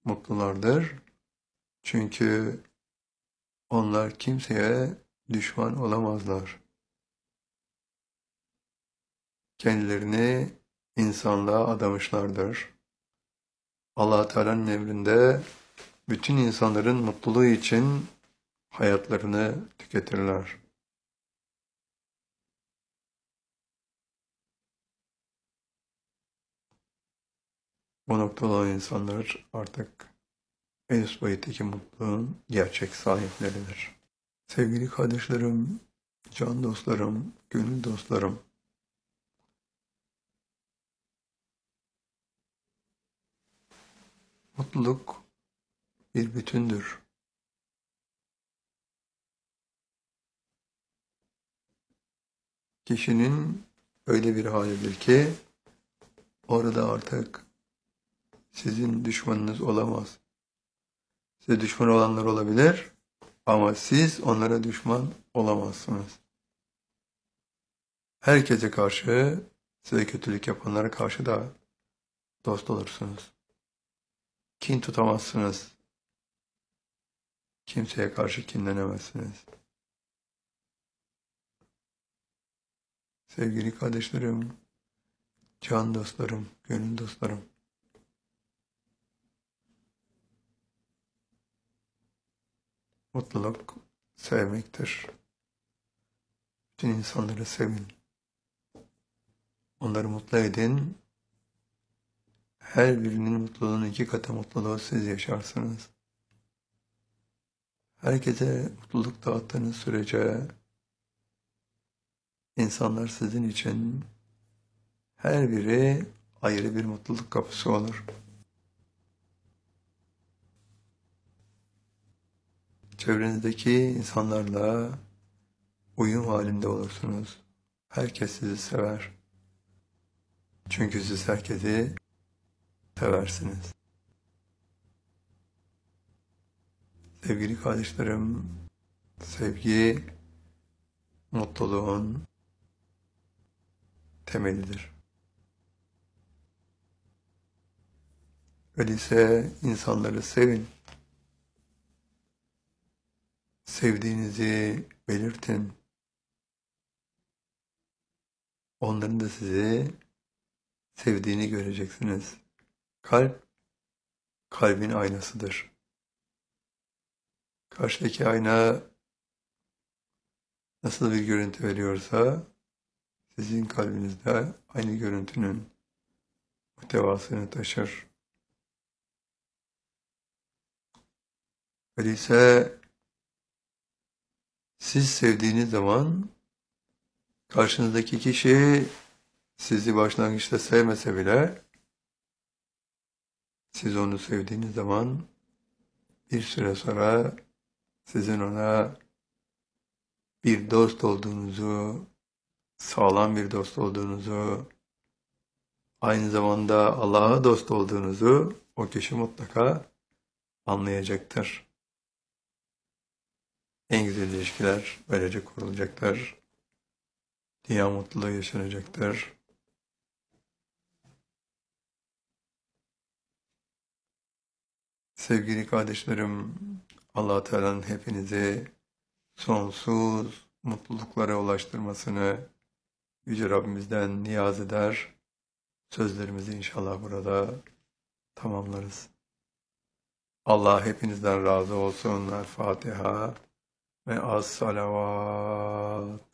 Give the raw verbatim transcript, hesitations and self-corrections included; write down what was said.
mutlulardır. Çünkü onlar kimseye düşman olamazlar. Kendilerini insanlığa adamışlardır. Allah Teala'nın emrinde bütün insanların mutluluğu için hayatlarını tüketirler. Bu noktada olan insanlar artık en üst boyuttaki mutluluğun gerçek sahipleridir. Sevgili kardeşlerim, can dostlarım, gönül dostlarım, mutluluk bir bütündür. Kişinin öyle bir halidir ki orada artık sizin düşmanınız olamaz. Size düşman olanlar olabilir ama siz onlara düşman olamazsınız. Herkese karşı, size kötülük yapanlara karşı da dost olursunuz. Kin tutamazsınız. Kimseye karşı kinlenemezsiniz. Sevgili kardeşlerim, can dostlarım, gönül dostlarım, mutluluk sevmektir. Bütün insanları sevin. Onları mutlu edin. Her birinin mutluluğunun iki katı mutluluğu siz yaşarsınız. Herkese mutluluk dağıttığınız sürece insanlar sizin için her biri ayrı bir mutluluk kapısı olur. Çevrenizdeki insanlarla uyum halinde olursunuz. Herkes sizi sever. Çünkü siz herkesi seversiniz. Sevgili kardeşlerim, sevgi mutluluğun temelidir. Öyleyse insanları sevin. Sevdiğinizi belirtin. Onların da sizi sevdiğini göreceksiniz. Kalp, kalbin aynasıdır. Karşıdaki ayna nasıl bir görüntü veriyorsa, sizin kalbinizde aynı görüntünün muhtevasını taşır. Öyleyse siz sevdiğiniz zaman karşınızdaki kişi sizi başlangıçta sevmese bile siz onu sevdiğiniz zaman bir süre sonra sizin ona bir dost olduğunuzu, sağlam bir dost olduğunuzu, aynı zamanda Allah'a dost olduğunuzu o kişi mutlaka anlayacaktır. En güzel ilişkiler böylece kurulacaktır. Dünya mutluluğu yaşanacaktır. Sevgili kardeşlerim, Allah Teala'nın hepinizi sonsuz mutluluklara ulaştırmasını Yüce Rabbimizden niyaz eder. Sözlerimizi inşallah burada tamamlarız. Allah hepinizden razı olsun. El Fatiha ve as salavat.